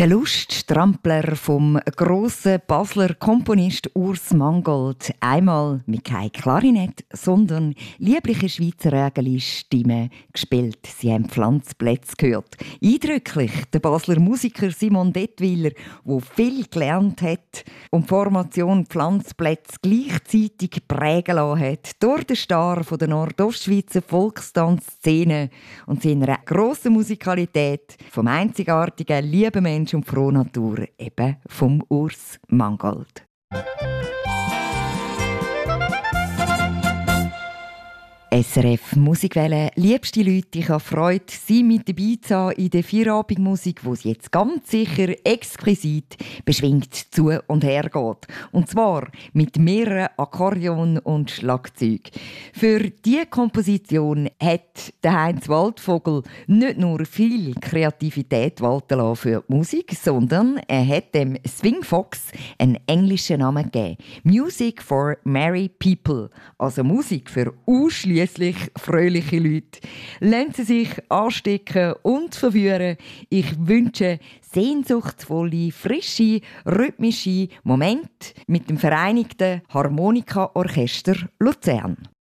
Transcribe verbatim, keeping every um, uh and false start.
Der Luststrampler vom grossen Basler Komponist Urs Mangold. Einmal mit kein Klarinett, sondern liebliche Schweizer Rägeli-Stimmen gespielt. Sie haben Pflanzplätze gehört. Eindrücklich der Basler Musiker Simon Dettwiller, der viel gelernt hat und die Formation Pflanzplätze gleichzeitig prägen lassen hat. Durch den Star von der Nordostschweizer Volkstanzszene und seiner grossen Musikalität vom einzigartigen, lieben Menschen und Frohnatur, eben vom Urs Mangold. S R F Musikwelle, liebste Leute, ich habe Freude, Sie mit dabei zu haben in der Vierabendmusik, wo es jetzt ganz sicher exquisit beschwingt zu und her geht. Und zwar mit mehreren Akkordeon und Schlagzeug. Für diese Komposition hat der Heinz Waldvogel nicht nur viel Kreativität walten lassen für die Musik, sondern er hat dem Swing Fox einen englischen Namen gegeben. Music for Merry People, also Musik für ausschließlich fröhliche Leute. Lassen Sie sich anstecken und verwöhnen. Ich wünsche sehnsuchtsvolle, frische, rhythmische Momente mit dem Vereinigten Harmonika-Orchester Luzern.